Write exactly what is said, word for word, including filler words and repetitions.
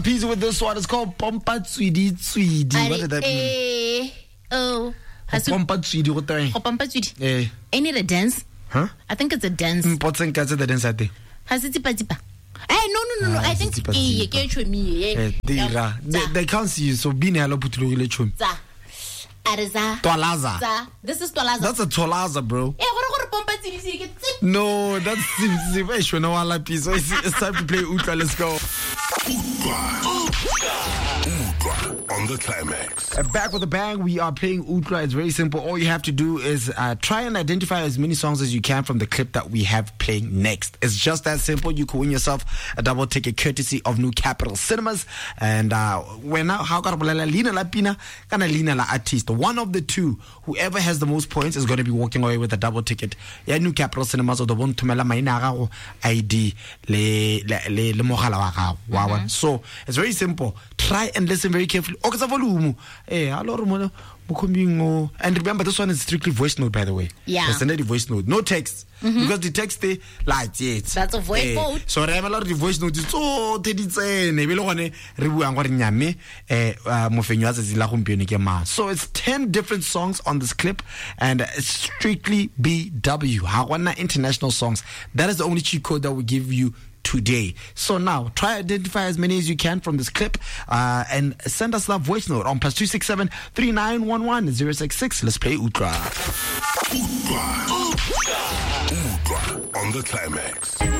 Peace with this one. It's called Pompa Tswidi Tswidi. What did that mean? Eh, oh. Pompa Tswidi. What the? Pompa Tswidi. Eh. Ain't it a dance? Huh? I think it's a dance. Important cats at the dance at the. Has it tipa tipa? Eh, no, no, no, no. I think eh, get you me. Eh, they they can't see you. So be near Loputulu Lechum. Za. Arza. Tolaza. Za. This is Tolaza. That's a Tolaza, bro. Eh, what about Pompa Tswidi? No, that's Simsivation. No, I like peace. So it's, it's time to play Ultra. Let's go. On the climax. Uh, back with a bang, we are playing Ultra. It's very simple. All you have to do is uh, try and identify as many songs as you can from the clip that we have playing next. It's just that simple. You can win yourself a double ticket courtesy of New Capital Cinemas. And uh, when now, how can I Lina La Pina, kana Lina La Artist? One of the two, whoever has the most points is going to be walking away with a double ticket. Yeah, New Capital Cinemas or the one to Mela Maina I D le le le le mogala wa gago. So it's very simple. Try and listen very carefully. Okay, volume. Eh, hello, and remember, this one is strictly voice note, by the way. Yeah. It's a voice note, no text. Mm-hmm. Because the text they like it. That's a voice eh, note. So I have a lot of the voice notes. So So it's ten different songs on this clip, and it's strictly B W. Hawana international songs. That is the only cheat code that we give you today. So now try identify as many as you can from this clip uh, and send us that voice note on plus two six seven three nine one one zero six six. Let's play Ultra. Ultra. Ultra. On the climax.